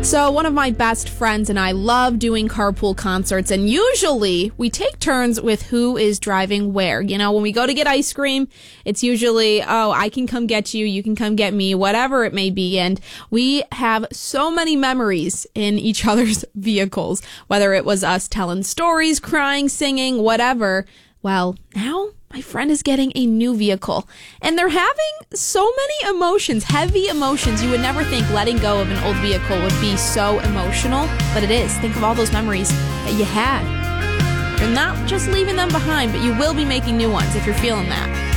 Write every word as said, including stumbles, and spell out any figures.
So one of my best friends and I love doing carpool concerts, and usually we take turns with who is driving where. You know, when we go to get ice cream, it's usually, oh, I can come get you, you can come get me, whatever it may be. And we have so many memories in each other's vehicles, whether it was us telling stories, crying, singing, whatever. Well, now my friend is getting a new vehicle, and they're having so many emotions, heavy emotions. You would never think letting go of an old vehicle would be so emotional, but it is. Think of all those memories that you had. You're not just leaving them behind, but you will be making new ones if you're feeling that.